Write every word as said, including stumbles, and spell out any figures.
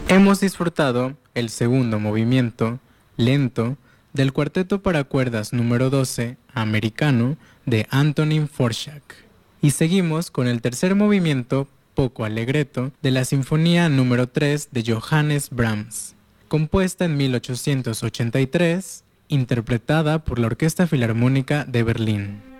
Hemos disfrutado el segundo movimiento, lento, del cuarteto para cuerdas número doce, americano, de Antonín Dvořák. Y seguimos con el tercer movimiento, poco allegretto, de la Sinfonía número tres de Johannes Brahms, compuesta en mil ochocientos ochenta y tres, interpretada por la Orquesta Filarmónica de Berlín.